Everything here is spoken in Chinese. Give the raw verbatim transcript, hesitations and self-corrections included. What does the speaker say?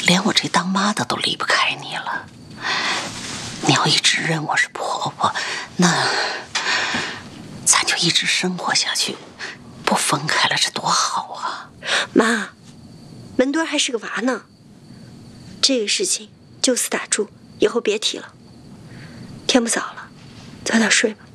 连我这当妈的都离不开你了。你要一直认我是婆婆，那咱就一直生活下去，不分开了，这多好啊！ 妈，文墩还是个娃呢，这个事情就此打住，以后别提了。天不早了，早点睡吧。